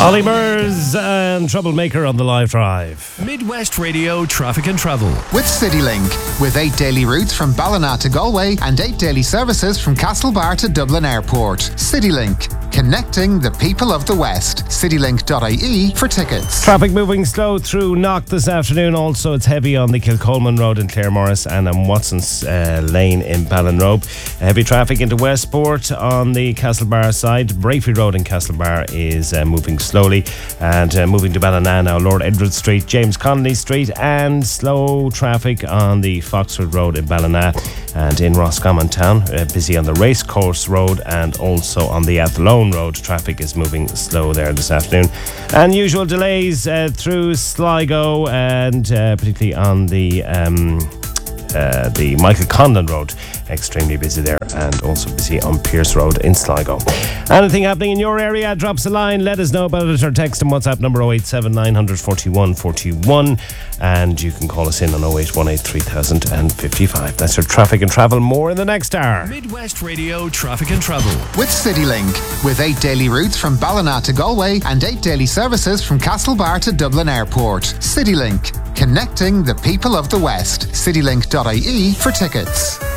Ollie Murs and Troublemaker on the live drive. Midwest Radio Traffic and Travel. With CityLink. With 8 daily routes from Ballina to Galway and 8 daily services from Castlebar to Dublin Airport. CityLink. Connecting the people of the West. Citylink.ie for tickets. Traffic moving slow through Knock this afternoon. Also, it's heavy on the Kilcolman Road in Claremorris and on Watson's Lane in Ballinrobe. Heavy traffic into Westport on the Castlebar side. Brayfield Road in Castlebar is moving slowly. And moving to Ballina now, Lord Edward Street, James Connolly Street, and slow traffic on the Foxford Road in Ballina and in Roscommon Town. Busy on the Racecourse Road and also on the Athlone Road. Traffic is moving slow there this afternoon. Unusual delays through Sligo and particularly on the Michael Condon Road. Extremely busy there, and also busy on Pierce Road in Sligo. Anything happening in your area, drop us a line, let us know about it, or text and WhatsApp number 087 941 41, and you can call us in on 0818 3055. That's your traffic and travel. More in the next hour. Midwest Radio Traffic and Travel. With CityLink. With 8 daily routes from Ballina to Galway and 8 daily services from Castlebar to Dublin Airport. CityLink. Connecting the people of the West. Citylink.ie for tickets.